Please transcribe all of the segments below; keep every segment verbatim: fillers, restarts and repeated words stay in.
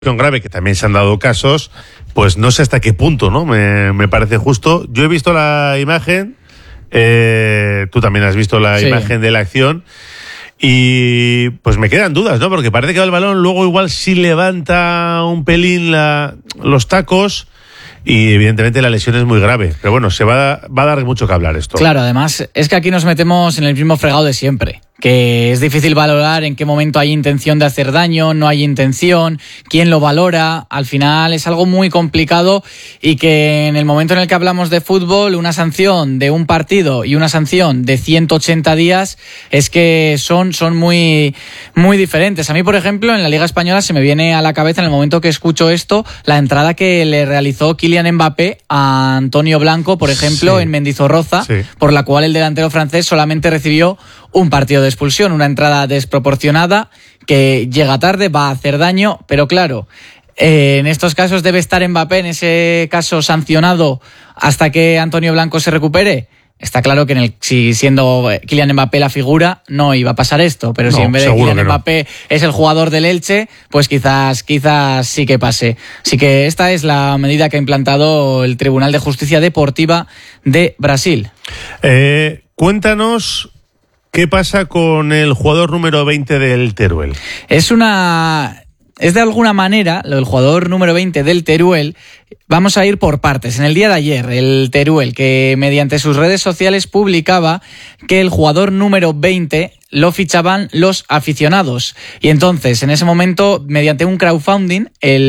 grave, que también se han dado casos, pues no sé hasta qué punto, ¿no? Me, me parece justo. Yo he visto la imagen, eh, tú también has visto la sí. imagen de la acción, y pues me quedan dudas, ¿no? Porque parece que el balón luego igual sí levanta un pelín la, los tacos, y evidentemente la lesión es muy grave. Pero bueno, se va, a, va a dar mucho que hablar esto. Claro, además es que aquí nos metemos en el mismo fregado de siempre, que es difícil valorar en qué momento hay intención de hacer daño, no hay intención, quién lo valora. Al final es algo muy complicado, y que en el momento en el que hablamos de fútbol, una sanción de un partido y una sanción de ciento ochenta días es que son, son muy, muy diferentes. A mí, por ejemplo, en la Liga Española se me viene a la cabeza, en el momento que escucho esto, la entrada que le realizó Kylian Mbappé a Antonio Blanco, por ejemplo, sí. en Mendizorroza, sí. por la cual el delantero francés solamente recibió un partido de expulsión, una entrada desproporcionada que llega tarde, va a hacer daño, pero claro, eh, en estos casos debe estar Mbappé, en ese caso sancionado hasta que Antonio Blanco se recupere. Está claro que en el, si siendo Kylian Mbappé la figura, no iba a pasar esto, pero no, si en vez de Kylian Mbappé no. es el jugador del Elche, pues quizás, quizás sí que pase. Así que esta es la medida que ha implantado el Tribunal de Justicia Deportiva de Brasil. Eh, cuéntanos qué pasa con el jugador número veinte del Teruel. Es una... Es de alguna manera, lo del jugador número veinte del Teruel, vamos a ir por partes. En el día de ayer, el Teruel, que mediante sus redes sociales publicaba que el jugador número veinte lo fichaban los aficionados. Y entonces, en ese momento, mediante un crowdfunding,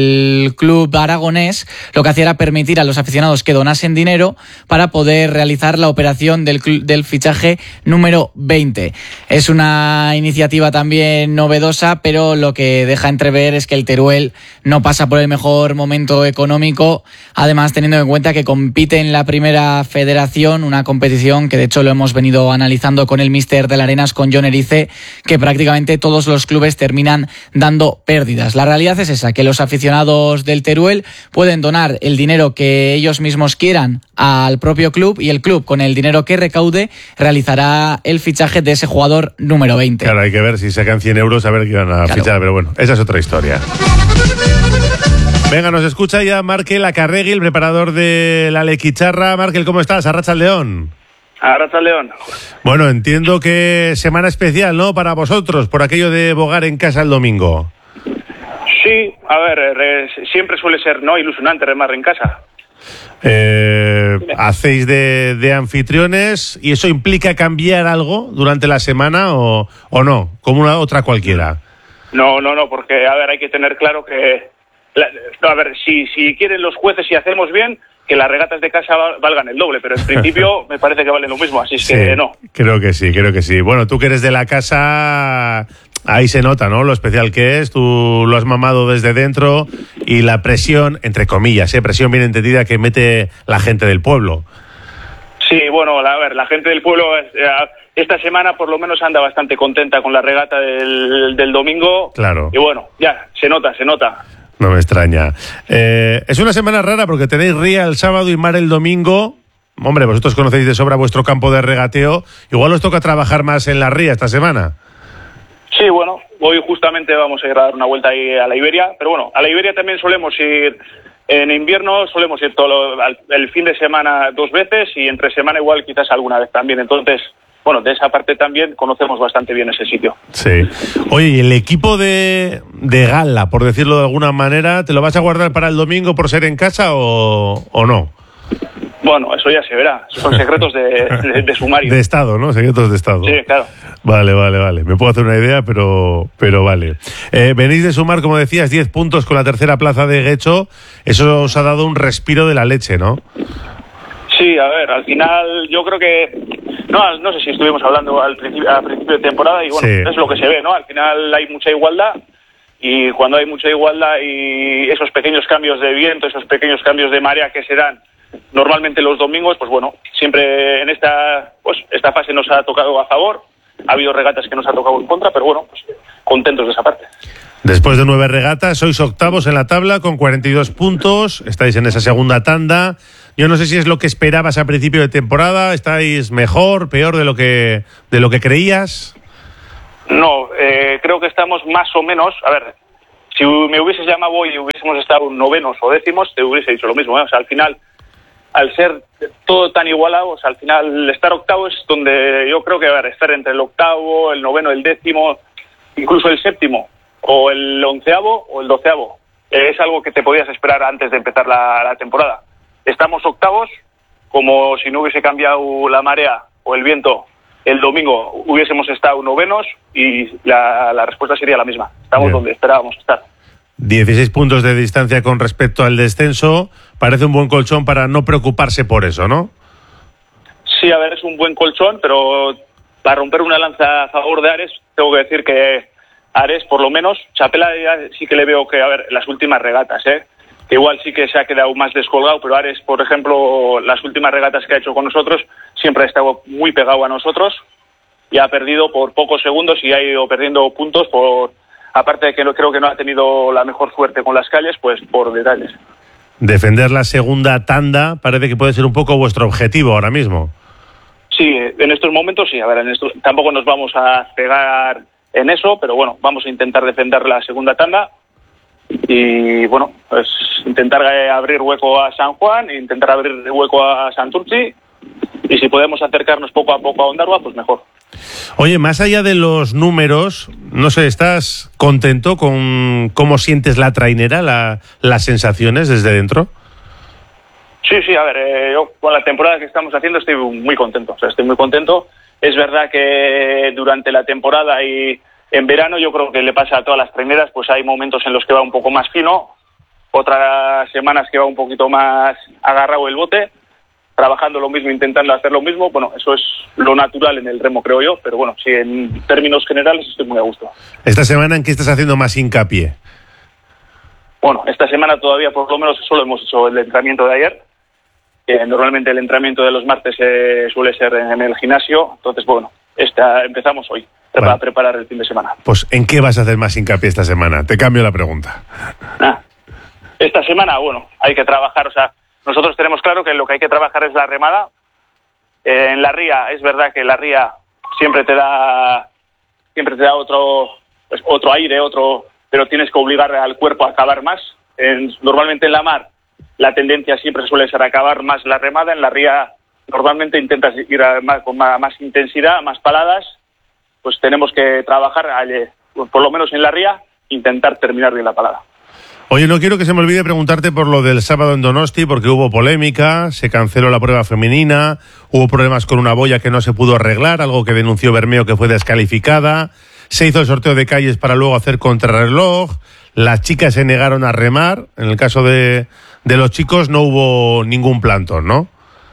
el club aragonés lo que hacía era permitir a los aficionados que donasen dinero para poder realizar la operación del, del fichaje número veinte. Es una iniciativa también novedosa, pero lo que deja entrever es que el Teruel no pasa por el mejor momento económico, además teniendo en cuenta que compite en la Primera Federación, una competición que de hecho lo hemos venido analizando con el míster del Arenas, con John Erice, que prácticamente todos los clubes terminan dando pérdidas. La realidad es esa, que los aficionados del Teruel pueden donar el dinero que ellos mismos quieran al propio club, y el club, con el dinero que recaude, realizará el fichaje de ese jugador número veinte. Claro, hay que ver si sacan cien euros, a ver qué van a claro. fichar, pero bueno, esa es otra historia. Venga, nos escucha ya Markel Acarregui, el preparador de la Lequicharra. Markel, ¿cómo estás? Arratsaldeon. Arratsaldeon. Bueno, entiendo que semana especial, ¿no?, para vosotros, por aquello de bogar en casa el domingo. Sí, a ver, eh, siempre suele ser no ilusionante remar en casa. Eh, ¿Hacéis de, de anfitriones y eso implica cambiar algo durante la semana o, o no, como una otra cualquiera? No, no, no, porque, a ver, hay que tener claro que... La, no, a ver, si, si quieren los jueces y hacemos bien, que las regatas de casa valgan el doble, pero en principio me parece que valen lo mismo, así es sí, que no. Creo que sí, creo que sí. Bueno, tú que eres de la casa, ahí se nota, ¿no?, lo especial que es, tú lo has mamado desde dentro, y la presión, entre comillas, ¿eh? presión bien entendida, que mete la gente del pueblo. Sí, bueno, a ver, la gente del pueblo esta semana por lo menos anda bastante contenta con la regata del, del domingo. Claro. Y bueno, ya, se nota, se nota. No me extraña. Eh, es una semana rara porque tenéis Ría el sábado y Mar el domingo. Hombre, vosotros conocéis de sobra vuestro campo de regateo. Igual os toca trabajar más en la Ría esta semana. Sí, bueno, hoy justamente vamos a ir a dar una vuelta ahí a la Iberia. Pero bueno, a la Iberia también solemos ir en invierno, solemos ir todo el fin de semana dos veces, y entre semana igual quizás alguna vez también. Entonces... bueno, de esa parte también conocemos bastante bien ese sitio. Sí. Oye, ¿y el equipo de, de gala, por decirlo de alguna manera, te lo vas a guardar para el domingo por ser en casa o, o no? Bueno, eso ya se verá. Son secretos de, de, de sumario. De Estado, ¿no? Secretos de Estado. Sí, claro. Vale, vale, vale. Me puedo hacer una idea, pero, pero vale. Eh, venís de sumar, como decías, diez puntos con la tercera plaza de Guecho. Eso os ha dado un respiro de la leche, ¿no? Sí, a ver, al final yo creo que... No, no sé si estuvimos hablando al principio, al principio de temporada, y bueno, sí. es lo que se ve, ¿no? Al final hay mucha igualdad, y cuando hay mucha igualdad y esos pequeños cambios de viento, esos pequeños cambios de marea que se dan normalmente los domingos, pues bueno, siempre en esta, pues, esta fase nos ha tocado a favor. Ha habido regatas que nos ha tocado en contra, pero bueno, pues contentos de esa parte. Después de nueve regatas, sois octavos en la tabla con cuarenta y dos puntos. Estáis en esa segunda tanda. Yo no sé si es lo que esperabas a principio de temporada. ¿Estáis mejor, peor de lo que de lo que creías? No, eh, creo que estamos más o menos... A ver, si me hubieses llamado hoy y hubiésemos estado novenos o décimos, te hubiese dicho lo mismo, ¿eh? O sea, al final, al ser todo tan igualado, o sea, al final estar octavo es donde yo creo que va a estar entre el octavo, el noveno, el décimo, incluso el séptimo, o el onceavo o el doceavo. Eh, es algo que te podías esperar antes de empezar la, la temporada. Estamos octavos, como si no hubiese cambiado la marea o el viento, el domingo hubiésemos estado novenos y la, la respuesta sería la misma. Estamos Bien. donde esperábamos estar. dieciséis puntos de distancia con respecto al descenso. Parece un buen colchón para no preocuparse por eso, ¿no? Sí, a ver, es un buen colchón, pero para romper una lanza a favor de Ares, tengo que decir que Ares, por lo menos, Chapela sí que le veo que, a ver, las últimas regatas, ¿eh? Que igual sí que se ha quedado más descolgado, pero Ares, por ejemplo, las últimas regatas que ha hecho con nosotros, siempre ha estado muy pegado a nosotros y ha perdido por pocos segundos y ha ido perdiendo puntos por, aparte de que no, creo que no ha tenido la mejor suerte con las calles, pues por detalles. Defender la segunda tanda parece que puede ser un poco vuestro objetivo ahora mismo. Sí, en estos momentos sí, a ver, en estos, tampoco nos vamos a pegar en eso, pero bueno, vamos a intentar defender la segunda tanda y bueno, pues intentar abrir hueco a San Juan, intentar abrir hueco a Santurtzi y si podemos acercarnos poco a poco a Ondarroa, pues mejor. Oye, más allá de los números, no sé, ¿estás contento con cómo sientes la trainera, la, las sensaciones desde dentro? Sí, sí, a ver, eh, yo con la temporada que estamos haciendo estoy muy contento, o sea, estoy muy contento. Es verdad que durante la temporada y en verano yo creo que le pasa a todas las traineras, pues hay momentos en los que va un poco más fino, otras semanas que va un poquito más agarrado el bote, trabajando lo mismo, intentando hacer lo mismo. Bueno, eso es lo natural en el remo, creo yo, pero bueno, sí, en términos generales estoy muy a gusto. ¿Esta semana en qué estás haciendo más hincapié? Bueno, esta semana todavía por lo menos solo hemos hecho el entrenamiento de ayer, que normalmente el entrenamiento de los martes eh, suele ser en el gimnasio, entonces bueno, esta, empezamos hoy para vale. preparar el fin de semana. Pues ¿en qué vas a hacer más hincapié esta semana? Te cambio la pregunta. Ah, esta semana, bueno, hay que trabajar, o sea, nosotros tenemos claro que lo que hay que trabajar es la remada. Eh, en la ría, es verdad que la ría siempre te da siempre te da otro pues, otro aire, otro, pero tienes que obligar al cuerpo a acabar más. En, normalmente en la mar la tendencia siempre suele ser acabar más la remada. En la ría normalmente intentas ir a más, con más, más intensidad, más paladas. Pues tenemos que trabajar, por lo menos en la ría, intentar terminar bien la palada. Oye, no quiero que se me olvide preguntarte por lo del sábado en Donosti, porque hubo polémica, se canceló la prueba femenina, hubo problemas con una boya que no se pudo arreglar, algo que denunció Bermeo que fue descalificada, se hizo el sorteo de calles para luego hacer contrarreloj, las chicas se negaron a remar, en el caso de, de los chicos no hubo ningún plantón, ¿no?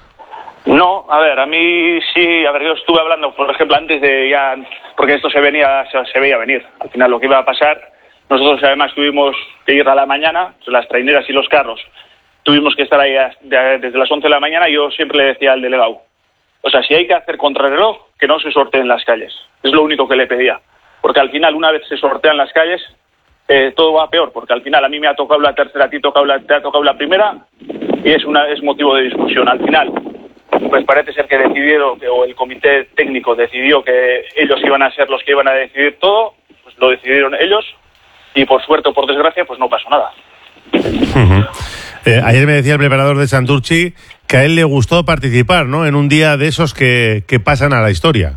No, a ver, a mí sí, a ver, yo estuve hablando, por ejemplo, antes de ya, porque esto se venía, se, se veía venir, al final lo que iba a pasar. Nosotros además tuvimos que ir a la mañana, las traineras y los carros, tuvimos que estar ahí desde las once de la mañana y yo siempre le decía al delegado, o sea, si hay que hacer contrarreloj, que no se sorteen las calles. Es lo único que le pedía, porque al final una vez se sortean las calles, eh, todo va peor, porque al final a mí me ha tocado la tercera, a ti tocado la, te ha tocado la primera y es, una, es motivo de discusión. Al final, pues parece ser que decidieron, o el comité técnico decidió que ellos iban a ser los que iban a decidir todo, pues lo decidieron ellos. Y por suerte o por desgracia, pues no pasó nada. Uh-huh. Eh, ayer me decía el preparador de Santurtzi que a él le gustó participar, ¿no? En un día de esos que, que pasan a la historia.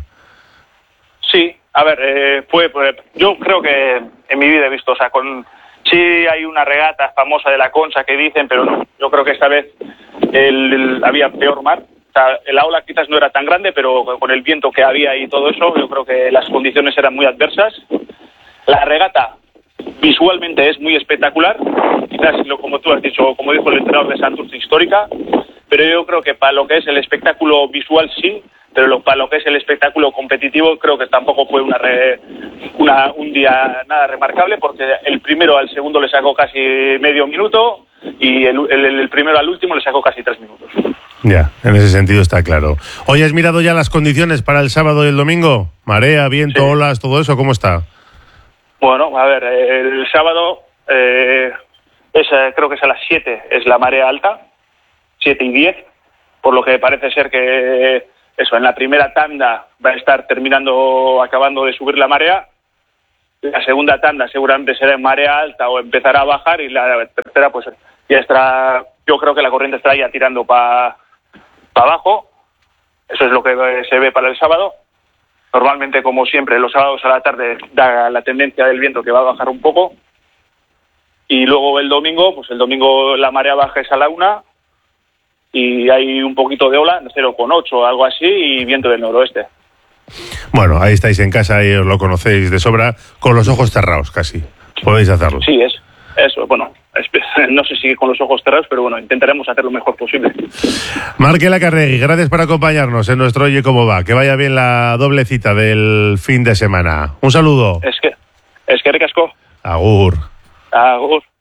Sí, a ver, eh, fue, pues, yo creo que en mi vida he visto, o sea, con sí hay una regata famosa de la Concha que dicen, pero no, yo creo que esta vez el, el, había peor mar. O sea, la ola quizás no era tan grande, pero con el viento que había y todo eso, yo creo que las condiciones eran muy adversas. La regata visualmente es muy espectacular, quizás como tú has dicho, como dijo el entrenador de Santurtzi, histórica, pero yo creo que para lo que es el espectáculo visual sí, pero lo, para lo que es el espectáculo competitivo creo que tampoco fue una, re, una un día nada remarcable, porque el primero al segundo le sacó casi medio minuto y el, el, el primero al último le sacó casi tres minutos. Ya, en ese sentido está claro. Oye, ¿has mirado ya las condiciones para el sábado y el domingo? Marea, viento, sí. Olas, todo eso, ¿cómo está? Bueno, a ver, el sábado eh, es, creo que es a las siete, es la marea alta, siete y diez, por lo que parece ser que eso, en la primera tanda va a estar terminando, acabando de subir la marea, la segunda tanda seguramente será en marea alta o empezará a bajar, y la tercera pues ya estará, yo creo que la corriente estará ya tirando para pa abajo. Eso es lo que se ve para el sábado. Normalmente, como siempre, los sábados a la tarde da la tendencia del viento que va a bajar un poco. Y luego el domingo, pues el domingo la marea baja es a la una y hay un poquito de ola, cero coma ocho o algo así, y viento del noroeste. Bueno, ahí estáis en casa y os lo conocéis de sobra, con los ojos cerrados casi. Podéis hacerlo. Sí, es eso. Bueno, no sé si con los ojos cerrados, pero bueno, intentaremos hacer lo mejor posible. Marque Lacarregui, gracias por acompañarnos en nuestro Oye Cómo Va. Que vaya bien la doble cita del fin de semana. Un saludo. Es que, es que ricasco. Agur. Agur.